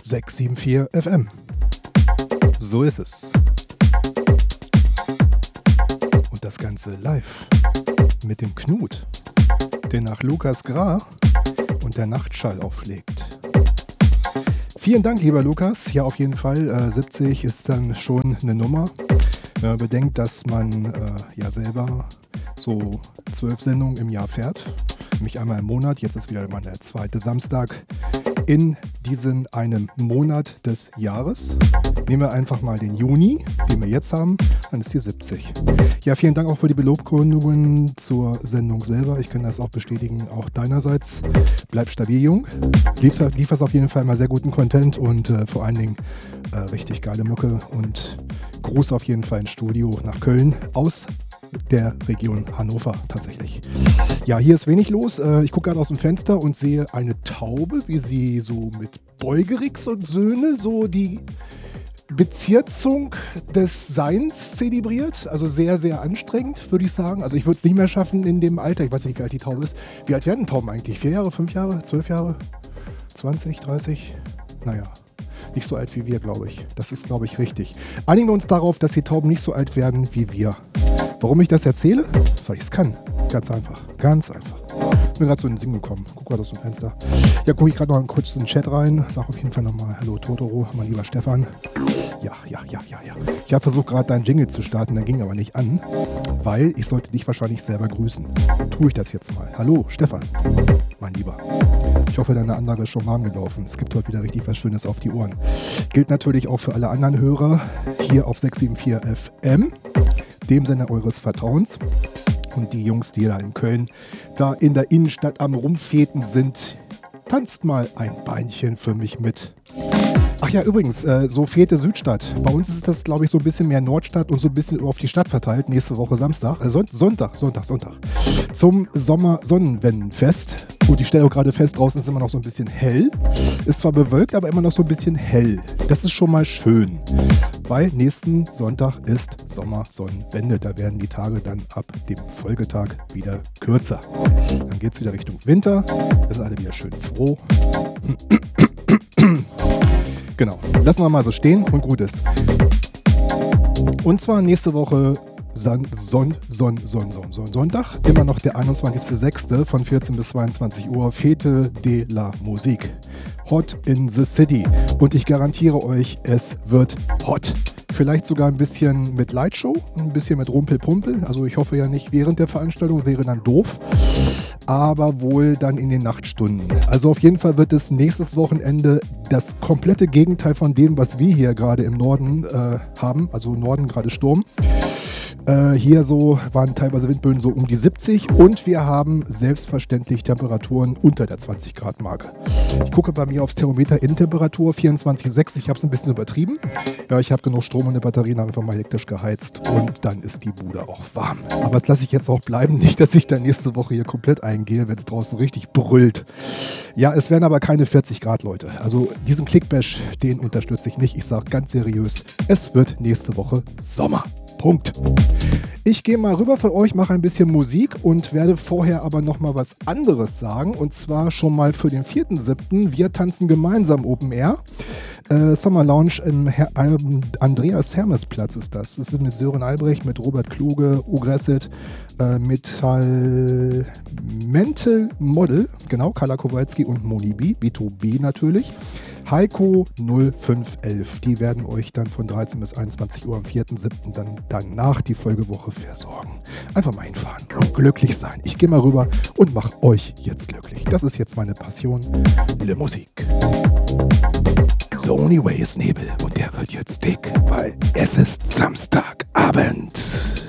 674 FM. So ist es. Und das Ganze live mit dem Knut, der nach Lukas Gra und der Nachtschall auflegt. Vielen Dank, lieber Lukas. Ja, auf jeden Fall. 70 ist dann schon eine Nummer. Wenn man bedenkt, dass man ja selber so 12 Sendungen im Jahr fährt. Nämlich einmal im Monat. Jetzt ist wieder mal der zweite Samstag in diesem einen Monat des Jahres. Nehmen wir einfach mal den Juni, den wir jetzt haben, dann ist die 70. Ja, vielen Dank auch für die Belobgründungen zur Sendung selber. Ich kann das auch bestätigen, auch deinerseits. Bleib stabil, Jung. Lieferst auf jeden Fall mal sehr guten Content und vor allen Dingen richtig geile Mucke. Und Gruß auf jeden Fall ins Studio nach Köln aus der Region Hannover tatsächlich. Ja, hier ist wenig los. Ich gucke gerade aus dem Fenster und sehe eine Taube, wie sie so mit Beugerix und Söhne so die Bezirzung des Seins zelebriert. Also sehr, sehr anstrengend, würde ich sagen. Also ich würde es nicht mehr schaffen in dem Alter. Ich weiß nicht, wie alt die Taube ist. Wie alt werden Tauben eigentlich? 4 Jahre, 5 Jahre, 12 Jahre, 20, 30? Naja, nicht so alt wie wir, glaube ich. Das ist, glaube ich, richtig. Einigen wir uns darauf, dass die Tauben nicht so alt werden wie wir. Warum ich das erzähle? Weil ich es kann. Ganz einfach. Ganz einfach. Ich bin gerade so in den Sinn gekommen. Guck gerade aus dem Fenster. Ja, gucke ich gerade noch kurz in den Chat rein. Sag auf jeden Fall nochmal Hallo Totoro, mein lieber Stefan. Ja. Ich habe versucht gerade deinen Jingle zu starten, der ging aber nicht an, weil ich sollte dich wahrscheinlich selber grüßen. Tue ich das jetzt mal. Hallo Stefan, mein Lieber. Ich hoffe, deine Anlage ist schon warm gelaufen. Es gibt heute wieder richtig was Schönes auf die Ohren. Gilt natürlich auch für alle anderen Hörer hier auf 674 FM, dem Sender eures Vertrauens. Und die Jungs, die da in Köln, da in der Innenstadt am Rumfeten sind, tanzt mal ein Beinchen für mich mit. Ach ja, übrigens, so Fete Südstadt. Bei uns ist das, glaube ich, so ein bisschen mehr Nordstadt und so ein bisschen auf die Stadt verteilt. Nächste Woche Samstag, Sonntag. Zum Sommersonnenwendenfest. Und ich stelle auch gerade fest, draußen ist immer noch so ein bisschen hell. Ist zwar bewölkt, aber immer noch so ein bisschen hell. Das ist schon mal schön. Weil nächsten Sonntag ist Sommersonnenwende. Da werden die Tage dann ab dem Folgetag wieder kürzer. Dann geht es wieder Richtung Winter. Da sind alle wieder schön froh. Genau, lassen wir mal so stehen und gut ist. Und zwar nächste Woche Sonntag, immer noch der 21.06. von 14 bis 22 Uhr, Fete de la Musique. Hot in the City. Und ich garantiere euch, es wird hot. Vielleicht sogar ein bisschen mit Lightshow, ein bisschen mit Rumpelpumpel. Also ich hoffe ja nicht während der Veranstaltung, wäre dann doof. Aber wohl dann in den Nachtstunden. Also auf jeden Fall wird es nächstes Wochenende das komplette Gegenteil von dem, was wir hier gerade im Norden haben. Also Norden gerade Sturm. Hier so waren teilweise Windböen so um die 70 und wir haben selbstverständlich Temperaturen unter der 20 Grad Marke. Ich gucke bei mir aufs Thermometer, Innentemperatur 24,6, ich habe es ein bisschen übertrieben. Ja, ich habe genug Strom und eine Batterien einfach mal hektisch geheizt und dann ist die Bude auch warm. Aber das lasse ich jetzt auch bleiben, nicht, dass ich dann nächste Woche hier komplett eingehe, wenn es draußen richtig brüllt. Ja, es werden aber keine 40 Grad, Leute. Also diesen Clickbash, den unterstütze ich nicht. Ich sage ganz seriös, es wird nächste Woche Sommer. Punkt. Ich gehe mal rüber für euch, mache ein bisschen Musik und werde vorher aber noch mal was anderes sagen. Und zwar schon mal für den 4.7. Wir tanzen gemeinsam Open Air. Summer Lounge im Andreas Hermes Platz ist das. Das ist mit Sören Albrecht, mit Robert Kluge, Ugresset, Mental Model, genau, Carla Kowalski und Moni B, B2B natürlich. Heiko 0511, die werden euch dann von 13 bis 21 Uhr am 4.7. dann danach die Folgewoche versorgen. Einfach mal hinfahren und glücklich sein. Ich gehe mal rüber und mache euch jetzt glücklich. Das ist jetzt meine Passion, Le Musik. The Only Way ist Nebel und der wird jetzt dick, weil es ist Samstagabend.